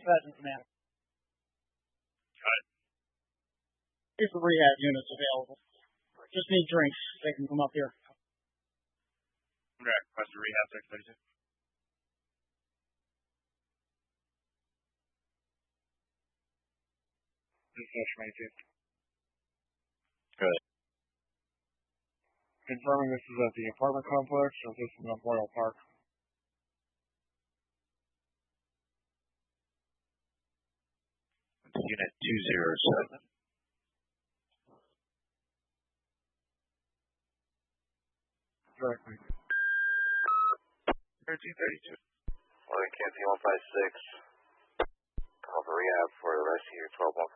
present, man. Got it. Here's the rehab units available. Just need drinks. They can come up here. Okay, request a rehab 632. This is 22. Good. Confirming this is at the apartment complex or this is Memorial Park. Unit 207. Correct. 1332. Northern Kansas 156. Call for rehab for the rest of your 1214.